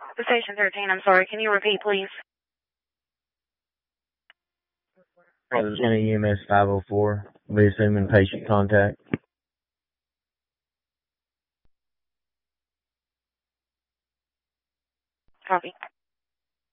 Station 13, I'm sorry. Can you repeat, please? County EMS 504. Be assuming patient contact. Copy.